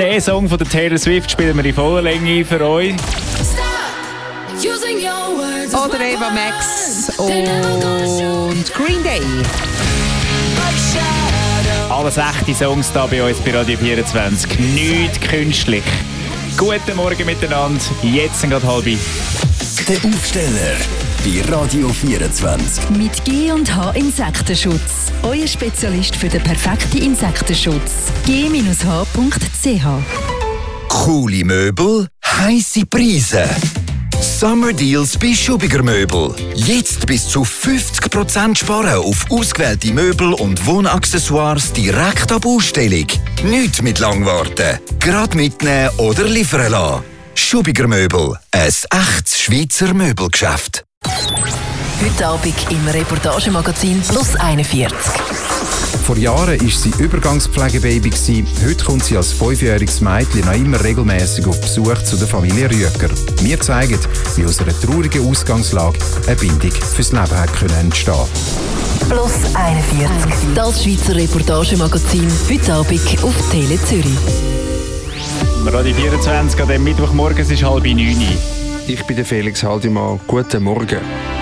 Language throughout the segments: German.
Den Song von der Taylor Swift spielen wir in voller Länge für euch. Oder Eva Max und Green Day. Alles echte Songs hier bei uns bei Radio 24. Nicht künstlich. Guten Morgen miteinander. Jetzt sind gerade 3:30. Der Aufsteller bei Radio 24. Mit G&H Insektenschutz. Euer Spezialist für den perfekten Insektenschutz. g-h.ch. Coole Möbel, heisse Preise. Summer Deals bei Schubiger Möbel. Jetzt bis zu 50% sparen auf ausgewählte Möbel und Wohnaccessoires direkt ab Ausstellung. Nicht mit lang warten. Gerade mitnehmen oder liefern lassen. Schubiger Möbel. Ein echtes Schweizer Möbelgeschäft. Heute Abend im Reportagemagazin Plus 41. Vor Jahren war sie Übergangspflegebaby. Heute kommt sie als 5-jähriges Mädchen noch immer regelmäßig auf Besuch zu der Familie Rüeger. Wir zeigen, wie aus einer traurigen Ausgangslage eine Bindung fürs Leben entstehen konnte. Plus 41. Das Schweizer Reportagemagazin. Heute Abend auf Tele Zürich. Radio 24 an dem Mittwochmorgen, es ist 8:30. Ich bin der Felix Haldimann. Guten Morgen.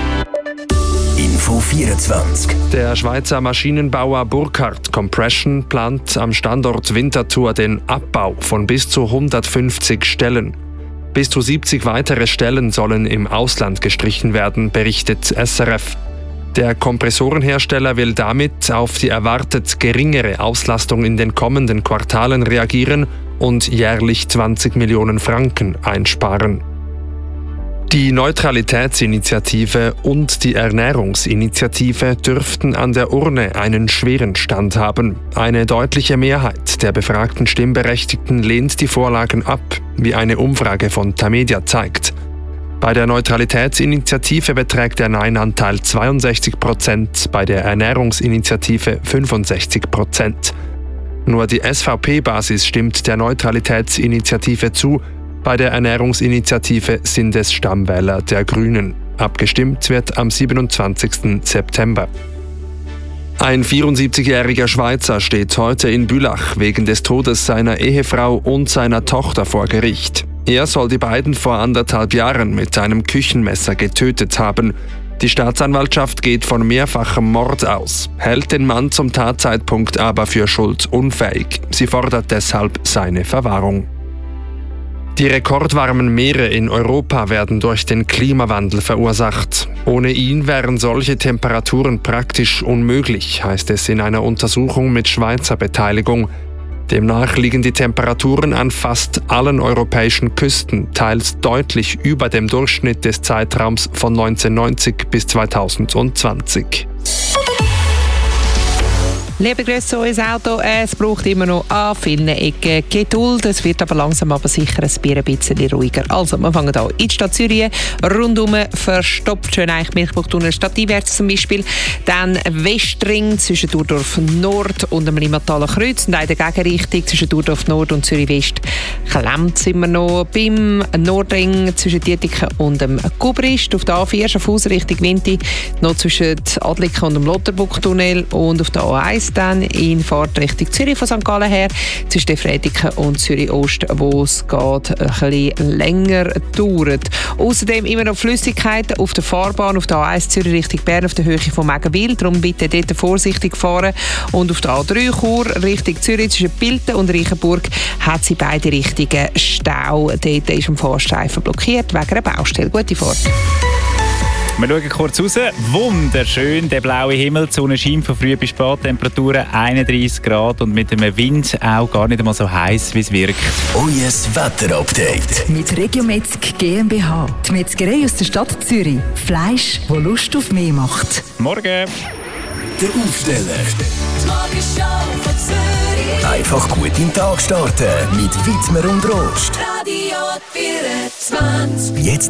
Info 24. Der Schweizer Maschinenbauer Burkhardt Compression plant am Standort Winterthur den Abbau von bis zu 150 Stellen. Bis zu 70 weitere Stellen sollen im Ausland gestrichen werden, berichtet SRF. Der Kompressorenhersteller will damit auf die erwartet geringere Auslastung in den kommenden Quartalen reagieren und jährlich 20 Millionen Franken einsparen. Die Neutralitätsinitiative und die Ernährungsinitiative dürften an der Urne einen schweren Stand haben. Eine deutliche Mehrheit der befragten Stimmberechtigten lehnt die Vorlagen ab, wie eine Umfrage von Tamedia zeigt. Bei der Neutralitätsinitiative beträgt der Nein-Anteil 62%, bei der Ernährungsinitiative 65%. Nur die SVP-Basis stimmt der Neutralitätsinitiative zu. Bei der Ernährungsinitiative sind es Stammwähler der Grünen. Abgestimmt wird am 27. September. Ein 74-jähriger Schweizer steht heute in Bülach wegen des Todes seiner Ehefrau und seiner Tochter vor Gericht. Er soll die beiden vor 1,5 Jahren mit einem Küchenmesser getötet haben. Die Staatsanwaltschaft geht von mehrfachem Mord aus, hält den Mann zum Tatzeitpunkt aber für schuldunfähig. Sie fordert deshalb seine Verwahrung. Die rekordwarmen Meere in Europa werden durch den Klimawandel verursacht. Ohne ihn wären solche Temperaturen praktisch unmöglich, heißt es in einer Untersuchung mit Schweizer Beteiligung. Demnach liegen die Temperaturen an fast allen europäischen Küsten teils deutlich über dem Durchschnitt des Zeitraums von 1990 bis 2020. Liebe Grüße, unser Auto. Es braucht immer noch an vielen Ecken Geduld. Es wird aber langsam aber sicher ein bisschen ruhiger. Also, wir fangen hier in die Stadt Zürich. Rundum verstopft schön eigentlich Milchbuchtunnel stadteinwärts zum Beispiel. Dann Westring zwischen Durdorf Nord und dem Limataler Kreuz. Und auch in der Gegenrichtung zwischen Durdorf Nord und Zürich West klemmt sind wir noch beim Nordring zwischen Dietiken und dem Gubrist. Auf der A4 Schaffhausen Richtung Winti noch zwischen Adliken und dem Lotterbuchtunnel. Und auf der A1 dann in Fahrt Richtung Zürich von St. Gallen her, zwischen Frediken und Zürich Ost, wo es geht, ein bisschen länger dauert. Außerdem immer noch Flüssigkeiten auf der Fahrbahn, auf der A1 Zürich Richtung Bern auf der Höhe von Megenwil, darum bitte dort vorsichtig fahren. Und auf der A3 Chur Richtung Zürich zwischen Pilten und Reichenburg hat sie beide Richtungen Stau. Dort ist ein Fahrstreifen blockiert wegen einer Baustelle. Gute Fahrt. Wir schauen kurz raus. Wunderschön, der blaue Himmel, die Sonne scheint von früh bis spät, Temperaturen 31 Grad und mit dem Wind auch gar nicht einmal so heiß, wie es wirkt. Euer Wetterupdate. Mit Regiometzg GmbH. Die Metzgerei aus der Stadt Zürich. Fleisch, das Lust auf mehr macht. Morgen. Der Aufsteller. Die Morgenshow von Zürich. Einfach gut in den Tag starten mit Wittmer und Rost. Radio 24. Jetzt